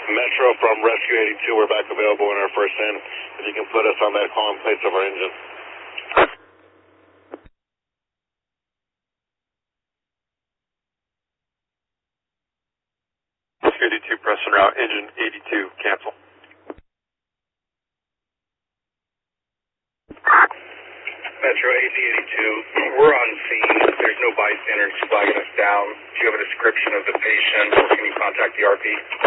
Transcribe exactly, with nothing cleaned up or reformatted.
Metro from Rescue eighty-two, we're back available in our first in. If you can put us on that call in place of our engine. Rescue eighty-two, press en route, engine eighty-two, cancel. Metro A Z eighty-two, we're on scene. There's no bystanders flagging us down. Do you have a description of the patient, or can you contact the R P?